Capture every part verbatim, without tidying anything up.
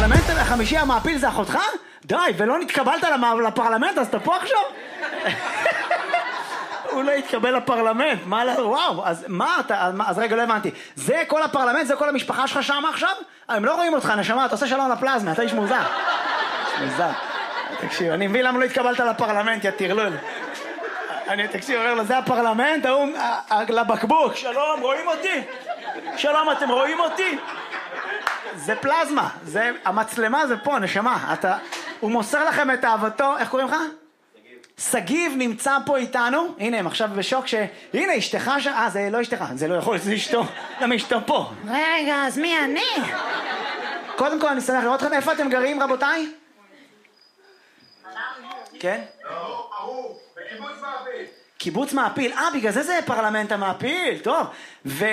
הפרלמנט החמישי המעפיל זה אחותך? די, ולא נתקבלת לפרלמנט, אז אתה פה עכשיו? הוא לא התקבל לפרלמנט, מה לא, וואו, אז מה אתה, אז רגע, לא הבנתי. זה כל הפרלמנט, זה כל המשפחה שלך שם עכשיו? הם לא רואים אותך, נשמה, אתה עושה שלום לפלזמה, אתה איש מוזר. מוזר. תקשיב, אני מבין למה לא התקבלת לפרלמנט, יא תרלול. אני, תקשיב, אומר לו, זה הפרלמנט, ההוא, לבקבוק, שלום, רואים אותי? שלום, אתם רואים אותי? זה פלזמה, זה, המצלמה זה פה, נשמה, אתה, הוא מוסר לכם את אהבתו, איך קוראים לך? סגיב נמצא פה איתנו, הנה הם עכשיו בשוק ש... הנה אשתך ש... אה זה לא אשתך, זה לא יכול, זה אשתו, למה אשתו פה? רגע, אז מי אני? קודם כל אני שמח לראות אתכם, איפה אתם גרים רבותיי? כן? לא, אהוב, בקיבוץ מעפיל. קיבוץ מעפיל, אה בגלל זה זה פרלמנט המעפיל, טוב, ו...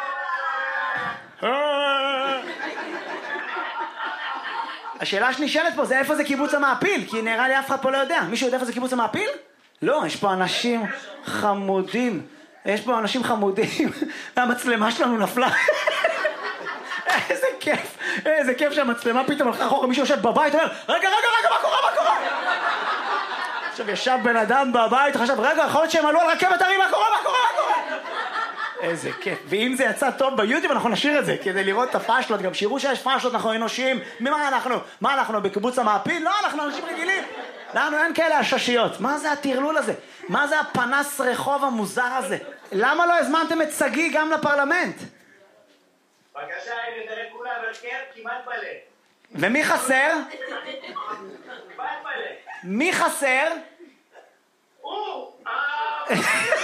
השאלה שנשאלת פה זה איפה זה קיבוץ המעפיל, כי נראה לי אף אחד פה לא יודע. מישהו יודע איפה זה קיבוץ המעפיל? לא, יש פה אנשים חמודים. יש פה אנשים חמודים. והמצלמה שלנו נפלה. איזה כיף. איזה כיף שהמצלמה פתאום הלכה אחורה. מישהו יושב בבית, אומר, רגע, רגע, רגע, מה קורה, מה קורה? עכשיו ישב בן אדם בבית, חשב, רגע, יכול להיות שהם עלו על רכבת הרים, מה קורה, מה קורה, מה קורה? איזה כיף. ואם זה יצא טוב ביוטיוב, אנחנו נשאיר את זה, כדי לראות את הפאשלות, גם שיראו שיש פאשלות, אנחנו אנושיים. ממה אנחנו? מה אנחנו, בקיבוץ המעפיל? לא, אנחנו אנשים רגילים. לנו אין כאלה הששיות. מה זה הטרלול הזה? מה זה הפנס רחוב המוזר הזה? למה לא הזמנתם את סגי גם לפרלמנט? בבקשה, הנה, תראה כולה, אבל כן, כמעט מלא. ומי חסר? כמעט מלא. מי חסר? הוא! אה...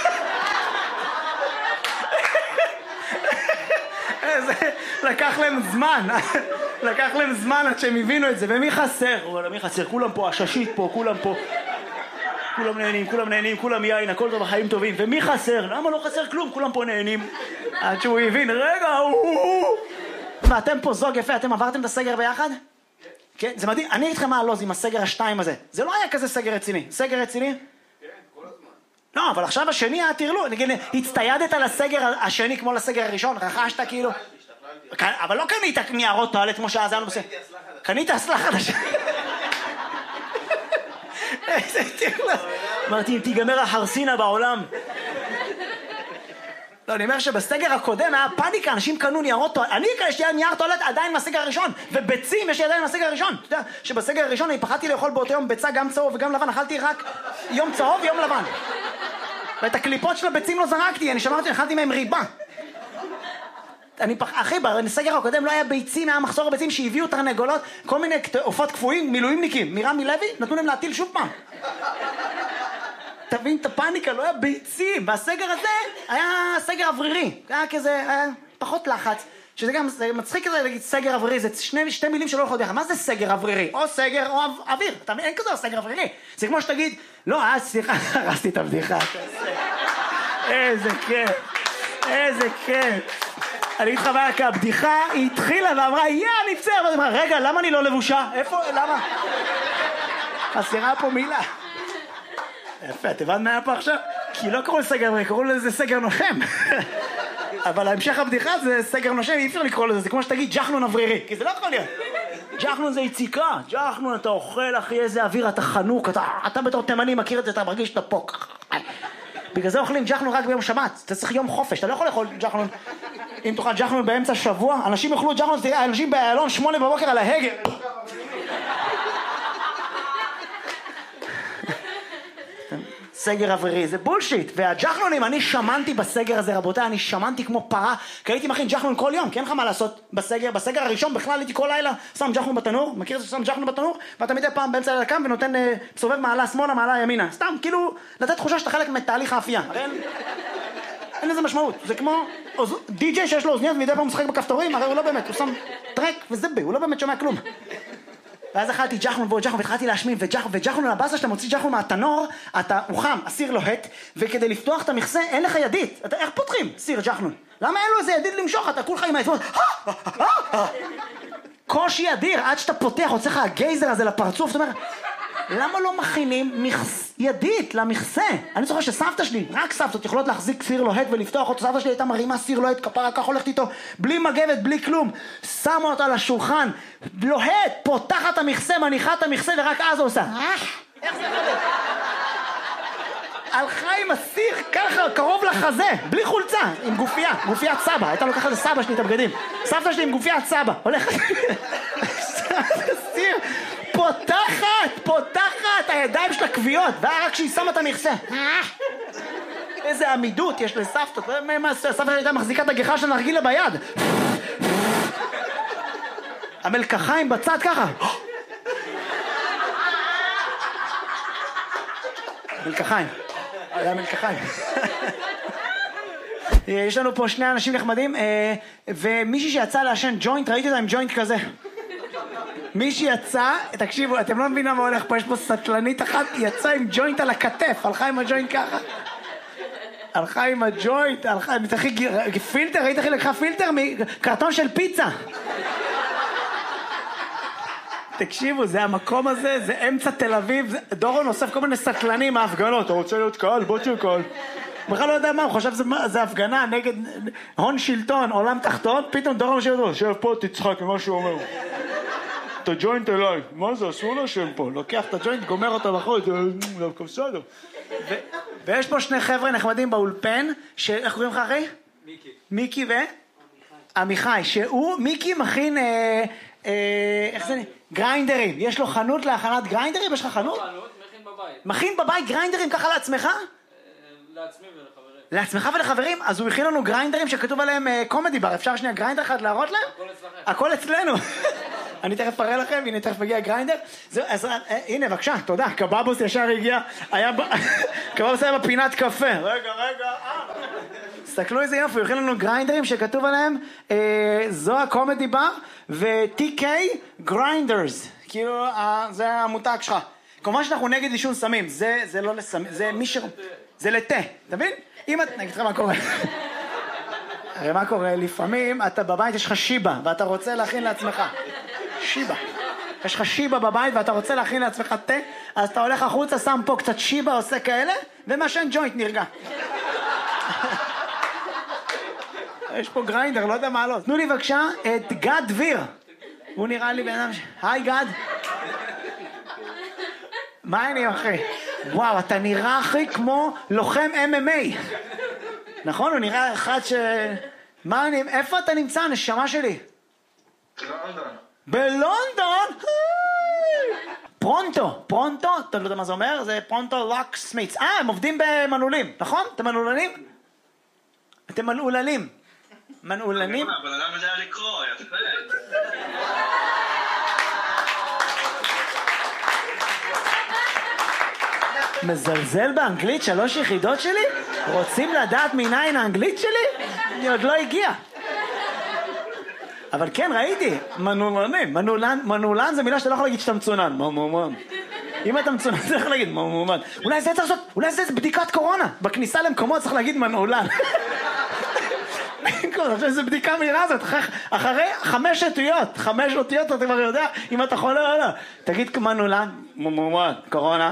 זה לקח להם זמן, לקח להם זמן עד שהם הבינו את זה, ומי חסר? אבל מי חסר? כולם פה, הששית פה, כולם פה, כולם נהנים, כולם נהנים, כולם יין, הכל טוב, החיים טובים, ומי חסר? למה לא חסר כלום? כולם פה נהנים, עד שהוא הבין, רגע, הוא... ואתם פה זוג יפה, אתם עברתם את הסגר ביחד? כן, זה מדהים, אני אגיד לכם מה הלוז עם הסגר השתיים הזה, זה לא היה כזה סגר רציני, סגר רציני? לא, אבל עכשיו השני היה תרלו, נגיד, הצטיידת לסגר השני כמו לסגר הראשון, רכשת כאילו... אבל לא קנית ניירות טואלט כמו שאז היה לנו בסגר. קנית אסלה חדשה. איזה תרלו. אמרתי, אם תיגמר החרסינה בעולם. לא, אני אומר שבסגר הקודם היה פאניקה, אנשים קנו ניירות טואלט. אני יש לי נייר טואלט עדיין מהסגר הראשון, וביצים יש לי עדיין מהסגר הראשון. אתה יודע, שבסגר הראשון אני פחדתי לאכול באותו יום ביצה גם צהוב וגם לבן, אכלתי רק יום צהוב ויום לבן. ואת הקליפות של הביצים לא זרקתי, אני שמרתי, אכלתי מהם ריבה. אני פח... אחי, בסגר הקודם לא היה ביצים, היה מחסור ביצים שהביאו תרנגולות, כל מיני עופות קפואים, מילואימניקים, מרמי לוי, נתנו להם להטיל שוב פעם. תבין את הפאניקה, לא היה ביצים, והסגר הזה היה סגר אוורירי, היה כזה, היה פחות לחץ, שזה גם, זה מצחיק כזה להגיד סגר אוורירי, זה שני, שתי מילים שלא יכולות ביחד, מה זה סגר אוורירי? או סגר או אוויר, אתה מבין, אין כזה סגר אוורירי, זה כמו שתגיד, לא, אה, סליחה, הרסתי את הבדיחה, איזה כיף, איזה כיף. אני אגיד לך מה, כי הבדיחה היא התחילה ואמרה, יא, אני פצר, ואני אמרה, רגע, למה אני לא לבושה? איפה, למה? חסרה פה מילה. יפה, את הבנת מה היה פה עכשיו? כי לא קראו לסגר אוורירי, קראו לזה סגר נושם. אבל ההמשך הבדיחה זה סגר נושם, אי אפשר לקרוא לזה, זה כמו שתגיד ג'חנון אוורירי, כי זה לא יכול להיות. ג'חנון זה יציקה, ג'חנון אתה אוכל, אחי, איזה אוויר, אתה חנוק, אתה, אתה בתור תימני מכיר את זה, אתה מרגיש שאתה פה. בגלל זה אוכלים ג'חנון רק ביום שבת, אתה צריך יום חופש, אתה לא יכול לאכול ג'חנון. אם תאכל ג'חנון באמצע שבוע, אנשים יאכלו ג'חנון, תראה, אנשים באלון שמונה בבוקר על ההגר. סגר אווירי, זה בולשיט, והג'חנונים, אני שמנתי בסגר הזה, רבותיי, אני שמנתי כמו פרה, כי הייתי מכין ג'חנון כל יום, כי אין לך מה לעשות בסגר, בסגר הראשון בכלל הייתי כל לילה, שם ג'חנון בתנור, מכיר ששם ג'חנון בתנור, ואתה מדי פעם באמצע לילה קם ונותן, סובב מעלה שמאלה, מעלה ימינה, סתם, כאילו, לתת תחושה שאתה חלק מתהליך האפייה, הרי אין, אין לזה משמעות, זה כמו די-ג'יי שיש לו אוזניות ומדי פעם משחק בכפתורים, הרי הוא לא באמת, הוא שם טרק וזבה, הוא לא באמת שומע כלום. ואז אכלתי ג'חנון ועוד ג'חנון, והתחלתי להשמין, וג'חנון על הבאסה שאתה מוציא ג'חנון מהתנור, אתה, הוא חם, הסיר לוהט, וכדי לפתוח את המכסה, אין לך ידית. אתה, איך פותחים סיר ג'חנון? למה אין לו איזה ידית למשוך? אתה כולך עם העצמות, קושי אדיר, עד שאתה פותח, הוצא לך הגייזר הזה לפרצוף, זאת אומרת, למה לא מכינים מכס... ידית למכסה? אני זוכר שסבתא שלי, רק סבתות יכולות להחזיק סיר לוהט ולפתוח אותו. סבתא שלי הייתה מרימה סיר לוהט, כפרה כך הולכת איתו, בלי מגבת, בלי כלום. שמה אותו על השולחן, לוהט, פותחת את המכסה, מניחה את המכסה, ורק אז עושה. איך זה עובד? הלכה עם הסיר ככה, קרוב לחזה, בלי חולצה, עם גופייה, גופיית סבא. הייתה לוקחת לסבא שלי את הבגדים. סבתא שלי עם גופיית סבא, הולכת... סיר, פותחת, פותחת, הידיים שלה כוויות, רק כשהיא שמה את המכסה. איזה עמידות יש לסבתות. סבתא שלי הייתה מחזיקה את הגיחה של נרגילה ביד. המלקחיים בצד ככה. מלקחיים. היה מלקחיים. יש לנו פה שני אנשים נחמדים, ומישהי שיצא לעשן ג'וינט, ראיתי אותה עם ג'וינט כזה. מישהי יצא, תקשיבו, אתם לא מבינים מה הולך פה, יש פה סטלנית אחת, יצאה עם ג'וינט על הכתף, הלכה עם הג'וינט ככה. הלכה עם הג'וינט, הלכה, פילטר, ראית איך היא לקחה פילטר מקרטון של פיצה. תקשיבו, זה המקום הזה, זה אמצע תל אביב, דורון אוסף כל מיני סטלנים מההפגנות, אתה רוצה להיות קהל? בוא תהיה קהל. בכלל לא יודע מה, הוא חושב שזה הפגנה נגד הון שלטון, עולם תחתון, פתאום דורון יושב אותו, שב פה תצחק ממה שהוא אומר. את הג'וינט אליי, מה זה, אסור לשם פה, לוקח את הג'וינט, גומר אותו בחוץ, דווקא בסדר. ויש פה שני חבר'ה נחמדים באולפן, איך קוראים לך אחי? מיקי. מיקי ו? עמיחי, שהוא, מיקי מכין, איך זה נראה? גריינדרים, יש לו חנות להכנת גריינדרים? יש לך חנות? חנות, מכין בבית. מכין בבית גריינדרים ככה לעצמך? לעצמי ולחברים. לעצמך ולחברים? אז הוא הכין לנו גריינדרים שכתוב עליהם קומדי בר, אפשר שנייה גריינדר אחד להראות להם? הכל אצלכם. הכל אצלנו. אני תכף אראה לכם, הנה תכף מגיע גריינדר. אז הנה בבקשה, תודה, קבבוס ישר הגיע, קבבוס היה בפינת קפה. רגע, רגע, תסתכלו איזה יופי, הוא הכין לנו גריינדרים שכתוב עליהם זו הקומדי בר ו-טי קיי גריינדרס, כאילו זה המותג שלך. כמובן שאנחנו נגד עישון סמים, זה לא לסמים, זה מי ש... זה לתה, אתה מבין? אם את... נגיד לך מה קורה. הרי מה קורה? לפעמים אתה בבית יש לך שיבה ואתה רוצה להכין לעצמך. שיבה. יש לך שיבה בבית ואתה רוצה להכין לעצמך תה, אז אתה הולך החוצה, שם פה קצת שיבה, עושה כאלה, ומשן ג'וינט נרגע. יש פה גריינדר, לא יודע מה לא. תנו לי בבקשה את גד דביר. הוא נראה לי בן אדם ש... היי גד. מה העניין אחי? וואו, אתה נראה אחי כמו לוחם אם אם איי. נכון? הוא נראה אחד ש... מה אני... איפה אתה נמצא, נשמה שלי? בלונדון. בלונדון? פרונטו, פרונטו, אתה לא יודע מה זה אומר? זה פרונטו לוק סמיץ. אה, הם עובדים במנעולים, נכון? אתם מנעולנים? אתם מנעולנים. מנעולנים? אבל למה יודע לקרוא? יפה. מזלזל באנגלית שלוש יחידות שלי? רוצים לדעת מניין האנגלית שלי? אני עוד לא הגיע. אבל כן, ראיתי, מנעולנים. מנעולן, מנעולן זה מילה שאתה לא יכול להגיד שאתה מצונן. מומומן. אם אתה מצונן, אתה יכול להגיד מומומן. אולי זה צריך לעשות, אולי זה בדיקת קורונה. בכניסה למקומות צריך להגיד מנעולן. עכשיו זה בדיקה מהירה הזאת, אחרי חמש אותיות, חמש אותיות אתה כבר יודע אם אתה חולה או לא. תגיד מנעולן, מומומן, קורונה.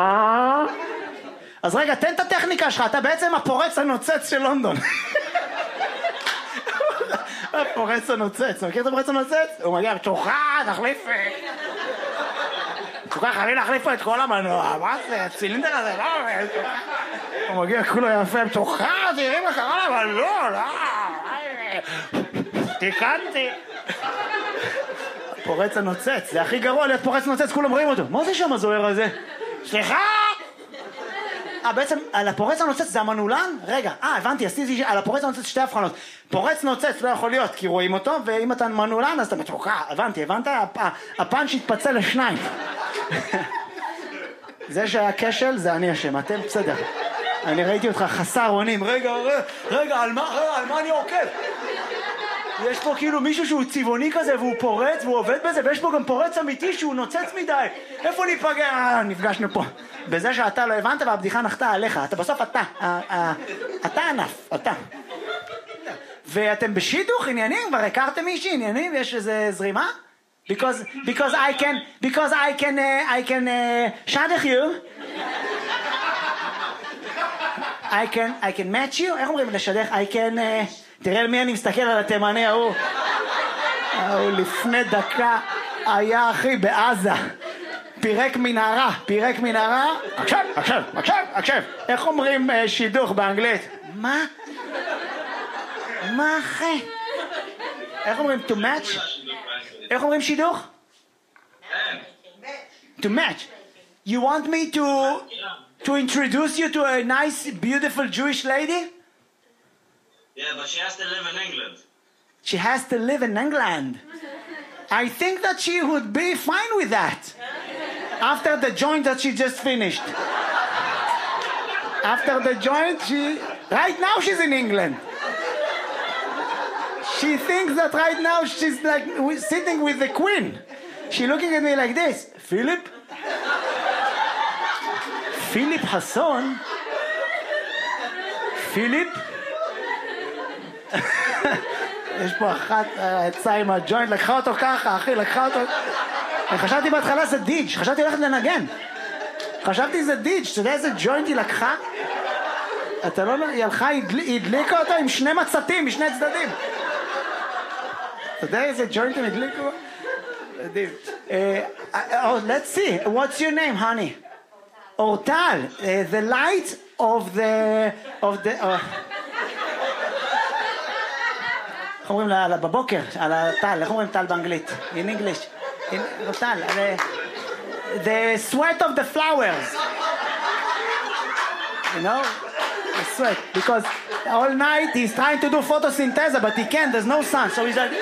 אז רגע, תן את הטכניקה שלך, אתה בעצם הפורץ הנוצץ של לונדון. הפורץ הנוצץ, מכיר את הפורץ הנוצץ? הוא מגיע, תוכל, תחליף. תוכל, חייבים להחליף פה את כל המנוע, מה זה, הצילינדר הזה, לא, הוא מגיע כולו יפה, תוכל, תראי מה קרה לה, אבל לא, לא. תיקנתי. פורץ הנוצץ, זה הכי גרוע להיות פורץ נוצץ, כולם רואים אותו. מה זה שם הזוהר הזה? סליחה! אה, בעצם על הפורץ הנוצץ זה המנעולן? רגע, אה, הבנתי, עשיתי על הפורץ הנוצץ שתי הבחנות. פורץ נוצץ לא יכול להיות כי רואים אותו, ואם אתה מנעולן אז אתה מתוקע, הבנתי, הבנת? הפאנץ' התפצל לשניים. זה שהיה כשל, זה אני אשם, אתם בסדר. אני ראיתי אותך חסר אונים, רגע, רגע, על מה, רגע, על מה אני עוקב? יש פה כאילו מישהו שהוא צבעוני כזה והוא פורץ והוא עובד בזה, ויש פה גם פורץ אמיתי שהוא נוצץ מדי. איפה ניפגע? אה, נפגשנו פה. בזה שאתה לא הבנת והבדיחה נחתה עליך, אתה בסוף אתה, אתה ענף, אתה. ואתם בשידוך עניינים, כבר הכרתם מישהי עניינים, יש איזה זרימה? because because I can because I can uh, I can uh, shadach you. I can I can match you. איך אומרים לשדך? I can uh, תראה על מי אני מסתכל, על התימני ההוא. ההוא לפני דקה היה אחי בעזה. פירק מנהרה, פירק מנהרה. עכשיו, עכשיו, עכשיו, עכשיו. איך אומרים uh, שידוך באנגלית? מה? מה אחי? איך אומרים to match? איך אומרים שידוך? To match. You want me to to introduce you to a nice, beautiful Jewish lady? Yeah, but she has to live in England. She has to live in England. I think that she would be fine with that. After the joint that she just finished. After the joint, she... Right now she's in England. She thinks that right now she's like sitting with the queen. She's looking at me like this. Philip? Philip Hasson? Philip? יש פה אחת יצאה עם הג'וינט, לקחה אותו ככה, אחי, לקחה אותו... אני חשבתי בהתחלה זה דיג', חשבתי ללכת לנגן. חשבתי זה דיג', אתה יודע איזה ג'וינט היא לקחה? אתה לא... היא הלכה, היא הדליקה אותו עם שני מצתים, משני צדדים. אתה יודע איזה ג'וינט הם הדליקו? מדהים. Oh, let's see, what's your name, honey? אורטל, the light of the... of the... איך אומרים לה בבוקר, על הטל, איך אומרים טל באנגלית? In English. לא טל, the sweat of the flowers. You know? The sweat. Because all night he's trying to do photosynthesis, but he can't, there's no sun. So he's like...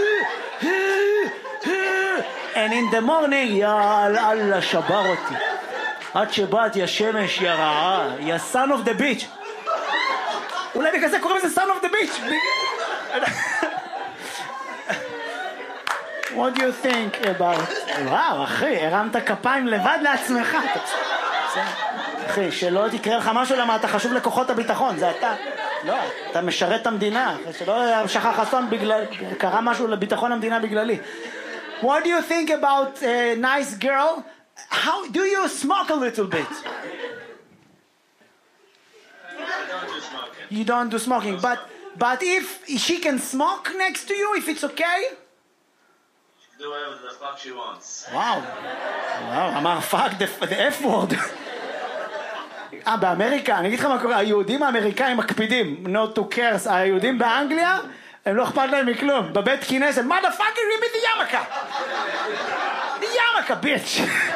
And in the morning, יא אללה, שבר אותי. עד שבאת, יא שמש, יא רעה, יא son of the beach. אולי בגלל זה קוראים לזה son of the beach. What do you think about... וואו, אחי, הרמת כפיים לבד לעצמך. אחי, שלא תקרא לך משהו למה אתה חשוב לכוחות הביטחון, זה אתה. לא, אתה משרת את המדינה. שלא שכח חסון בגלל... קרה משהו לביטחון המדינה בגללי. What do you think about a nice girl? How do you smoke a little bit? I don't do smoking. You don't do smoking, but but if she can smoke next to you, if it's okay? Do whatever the fuck she wants. וואו, וואו, אמר fuck the, the F word. אה, באמריקה, אני אגיד לך מה קורה, היהודים האמריקאים מקפידים, not to curse, היהודים באנגליה, הם לא אכפת להם מכלום, בבית כנסת, motherfucker, give me the yarmulke. The yarmulke, bitch.